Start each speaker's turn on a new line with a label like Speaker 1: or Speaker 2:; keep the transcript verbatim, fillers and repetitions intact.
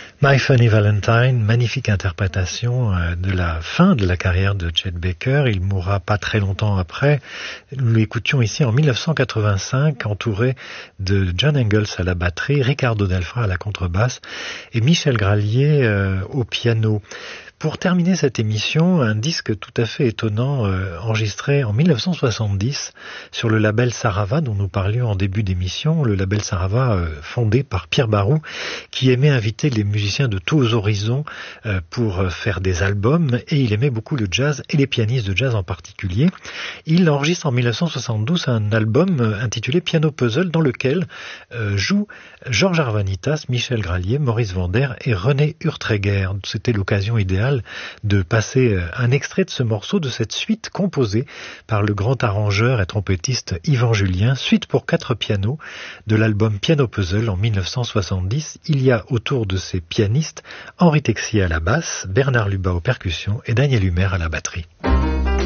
Speaker 1: My Funny Valentine, magnifique interprétation de la fin de la carrière de Chet Baker. Il mourra pas très longtemps après. Nous l'écoutions ici en mille neuf cent quatre-vingt-cinq, entouré de John Engels à la batterie, Ricardo Delfra à la contrebasse et Michel Gralier euh, au piano. Pour terminer cette émission, un disque tout à fait étonnant euh, enregistré en mille neuf cent soixante-dix sur le label Sarava dont nous parlions en début d'émission, le label Sarava euh, fondé par Pierre Barou qui aimait inviter les musiciens de tous horizons euh, pour faire des albums et il aimait beaucoup le jazz et les pianistes de jazz en particulier. Il enregistre en mille neuf cent soixante-douze un album euh, intitulé Piano Puzzle dans lequel euh, jouent Georges Arvanitas, Michel Gralier, Maurice Vander et René Urtreger. C'était l'occasion idéale de passer un extrait de ce morceau, de cette suite composée par le grand arrangeur et trompettiste Yvan Julien, suite pour quatre pianos de l'album Piano Puzzle en mille neuf cent soixante-dix. Il y a autour de ces pianistes Henri Texier à la basse, Bernard Lubat aux percussions et Daniel Humer à la batterie.